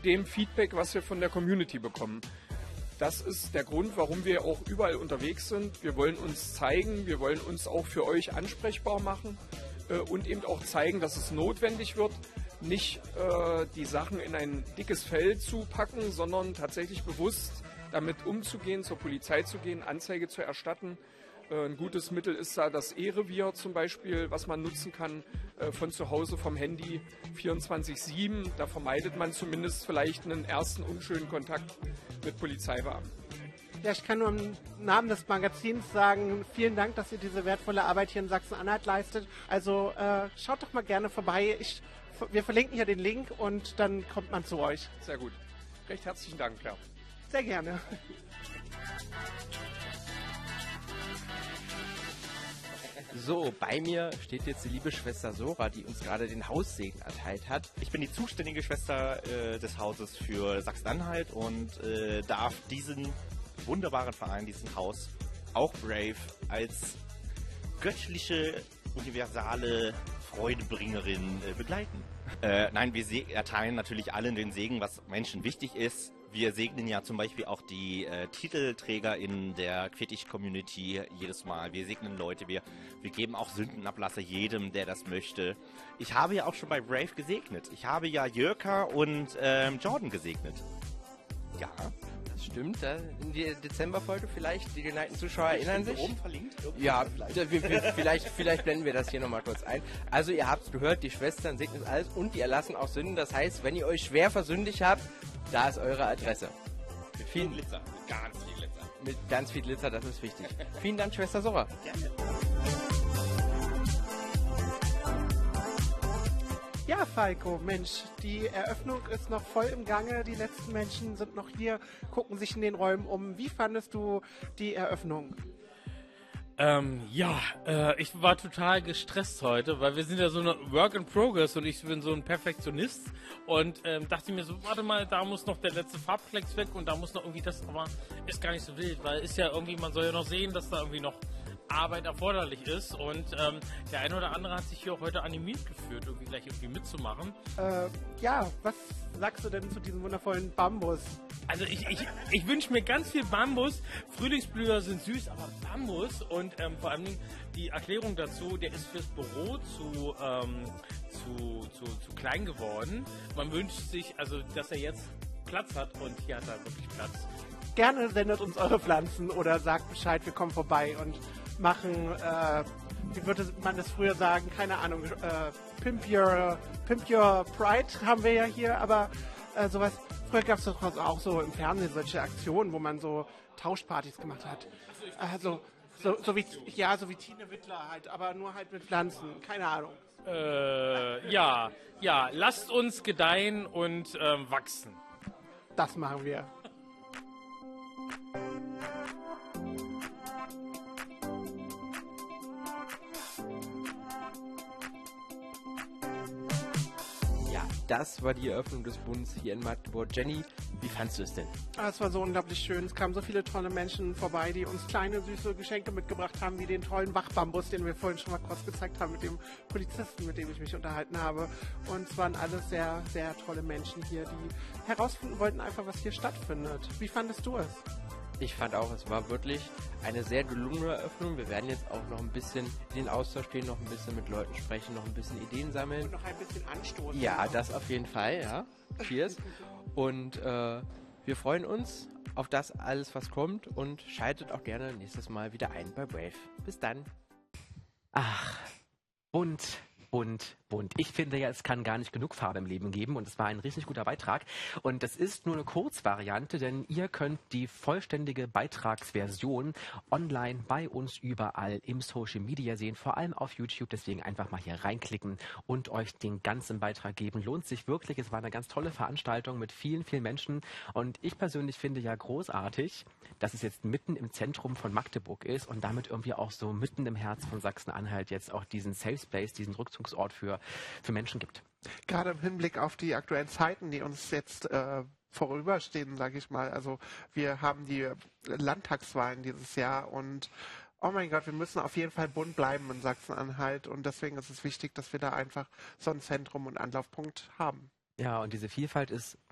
dem Feedback, was wir von der Community bekommen. Das ist der Grund, warum wir auch überall unterwegs sind. Wir wollen uns zeigen, wir wollen uns auch für euch ansprechbar machen und eben auch zeigen, dass es notwendig wird, nicht die Sachen in ein dickes Fell zu packen, sondern tatsächlich bewusst damit umzugehen, zur Polizei zu gehen, Anzeige zu erstatten. Ein gutes Mittel ist da das E-Revier zum Beispiel, was man nutzen kann von zu Hause vom Handy 24/7. Da vermeidet man zumindest vielleicht einen ersten unschönen Kontakt mit Polizeibeamten. Ja, ich kann nur im Namen des Magazins sagen, vielen Dank, dass ihr diese wertvolle Arbeit hier in Sachsen-Anhalt leistet. Also schaut doch mal gerne vorbei. Wir verlinken hier den Link und dann kommt man zu euch. Sehr gut. Recht herzlichen Dank, ja. Sehr gerne. So, bei mir steht jetzt die liebe Schwester Sora, die uns gerade den Haussegen erteilt hat. Ich bin die zuständige Schwester des Hauses für Sachsen-Anhalt und darf diesen wunderbaren Verein, diesen Haus, auch Brave, als göttliche, universale Freudebringerin begleiten. Nein, wir erteilen natürlich allen den Segen, was Menschen wichtig ist. Wir segnen ja zum Beispiel auch die Titelträger in der Quidditch-Community jedes Mal. Wir segnen Leute, wir geben auch Sündenablasse jedem, der das möchte. Ich habe ja auch schon bei Brave gesegnet. Ich habe ja Jörka und Jordan gesegnet. Ja. Das stimmt. In der Dezemberfolge vielleicht, die geneigten Zuschauer erinnern sich. Oben verlinkt? Ja, vielleicht blenden wir das hier nochmal kurz ein. Also ihr habt es gehört, die Schwestern segnen alles und die erlassen auch Sünden. Das heißt, wenn ihr euch schwer versündigt habt, da ist eure Adresse. Mit viel Glitzer. Mit ganz viel Glitzer. Mit ganz viel Glitzer, das ist wichtig. Vielen Dank, Schwester Sora. Gerne. Ja, Falco, Mensch, die Eröffnung ist noch voll im Gange. Die letzten Menschen sind noch hier, gucken sich in den Räumen um. Wie fandest du die Eröffnung? Ich war total gestresst heute, weil wir sind ja so eine Work in Progress und ich bin so ein Perfektionist und dachte mir so, warte mal, da muss noch der letzte Farbklecks weg und da muss noch irgendwie das, aber ist gar nicht so wild, weil ist ja irgendwie, man soll ja noch sehen, dass da irgendwie noch Arbeit erforderlich ist und der eine oder andere hat sich hier auch heute animiert gefühlt, irgendwie mitzumachen. Was sagst du denn zu diesem wundervollen Bambus? Also ich wünsche mir ganz viel Bambus. Frühlingsblüher sind süß, aber Bambus und vor allem die Erklärung dazu, der ist fürs Büro zu klein geworden. Man wünscht sich, also dass er jetzt Platz hat und hier hat er wirklich Platz. Gerne sendet uns eure Pflanzen oder sagt Bescheid, wir kommen vorbei und machen, wie würde man das früher sagen, keine Ahnung, Pimp Your Pride haben wir ja hier, aber sowas, früher gab es doch auch so im Fernsehen solche Aktionen, wo man so Tauschpartys gemacht hat. Also so wie Tine Wittler halt, aber nur halt mit Pflanzen, keine Ahnung. Lasst uns gedeihen und wachsen. Das machen wir. Das war die Eröffnung des Bundes hier in Magdeburg. Jenny, wie fandst du es denn? Es war so unglaublich schön. Es kamen so viele tolle Menschen vorbei, die uns kleine, süße Geschenke mitgebracht haben, wie den tollen Wachbambus, den wir vorhin schon mal kurz gezeigt haben, mit dem Polizisten, mit dem ich mich unterhalten habe. Und es waren alles sehr, sehr tolle Menschen hier, die herausfinden wollten einfach, was hier stattfindet. Wie fandest du es? Ich fand auch, es war wirklich eine sehr gelungene Eröffnung. Wir werden jetzt auch noch ein bisschen in den Austausch gehen, noch ein bisschen mit Leuten sprechen, noch ein bisschen Ideen sammeln. Und noch ein bisschen anstoßen. Ja, das auf jeden Fall, ja. Cheers. Und wir freuen uns auf das alles, was kommt und schaltet auch gerne nächstes Mal wieder ein bei Brave. Bis dann. Ach, bunt. Ich finde ja, es kann gar nicht genug Farbe im Leben geben und es war ein richtig guter Beitrag. Und das ist nur eine Kurzvariante, denn ihr könnt die vollständige Beitragsversion online bei uns überall im Social Media sehen, vor allem auf YouTube. Deswegen einfach mal hier reinklicken und euch den ganzen Beitrag geben. Lohnt sich wirklich. Es war eine ganz tolle Veranstaltung mit vielen, vielen Menschen. Und ich persönlich finde ja großartig, dass es jetzt mitten im Zentrum von Magdeburg ist und damit irgendwie auch so mitten im Herz von Sachsen-Anhalt jetzt auch diesen Safe Space, diesen Rückzugsort für Menschen gibt. Gerade im Hinblick auf die aktuellen Zeiten, die uns jetzt vorüberstehen, sage ich mal. Also wir haben die Landtagswahlen dieses Jahr und oh mein Gott, wir müssen auf jeden Fall bunt bleiben in Sachsen-Anhalt und deswegen ist es wichtig, dass wir da einfach so ein Zentrum und Anlaufpunkt haben. Ja, und diese Vielfalt ist